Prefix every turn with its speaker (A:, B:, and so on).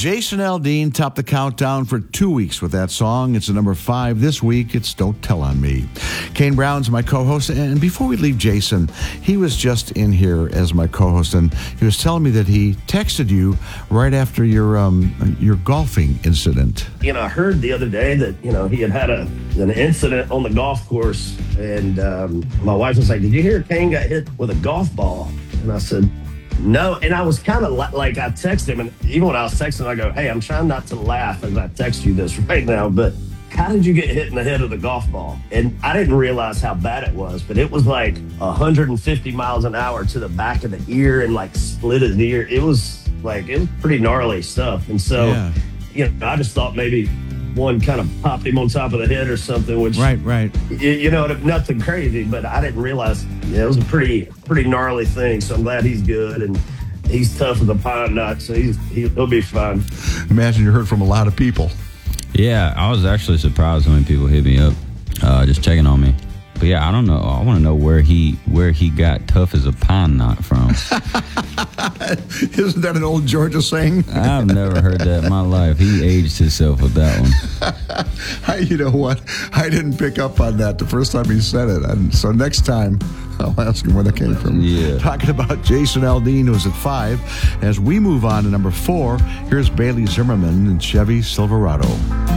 A: Jason Aldean topped the countdown for 2 weeks with that song. It's a number 5 this week. It's Don't Tell on Me. Kane Brown's my co-host. And before we leave Jason, he was just in here as my co-host, and he was telling me that he texted you right after your golfing incident.
B: I heard the other day that, he had an incident on the golf course, and my wife was like, "Did you hear Kane got hit with a golf ball?" And I said, "No." And I was kind of like, I texted him, and even when I was texting, I go, "Hey, I'm trying not to laugh as I text you this right now, but how did you get hit in the head with a golf ball?" And I didn't realize how bad it was, but it was like 150 miles an hour to the back of the ear and like split his ear. It was pretty gnarly stuff. And so, I just thought maybe one kind of popped him on top of the head or something, which,
A: right.
B: Nothing crazy, but I didn't realize it was a pretty gnarly thing. So I'm glad he's good, and he's tough as a pine nut, so he'll be fine.
A: Imagine you heard from a lot of people.
C: Yeah, I was actually surprised when people hit me up, just checking on me. But yeah, I don't know. I want to know where he got tough as a pine knot from.
A: Isn't that an old Georgia saying?
C: I've never heard that in my life. He aged himself with that one.
A: You know what? I didn't pick up on that the first time he said it. And so next time, I'll ask him where that came from.
C: Yeah.
A: Talking about Jason Aldean, who's at 5. As we move on to number 4, here's Bailey Zimmerman and Chevy Silverado.